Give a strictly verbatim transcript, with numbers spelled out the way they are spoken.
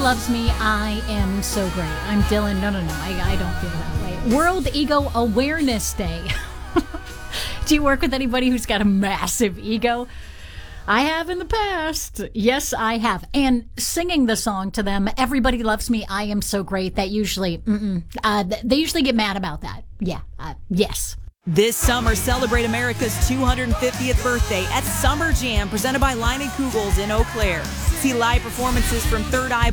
loves me, I am so great. I'm Dylan. No, no, no, I, I don't feel that way. World Ego Awareness Day. Do you work with anybody who's got a massive ego? I have in the past. Yes, I have. And singing the song to them, everybody loves me, I am so great, that usually, mm-mm, uh, they usually get mad about that. Yeah, uh, yes. This summer, celebrate America's two hundred fiftieth birthday at Summer Jam, presented by Line and Kugels in Eau Claire. See live performances from Third Eye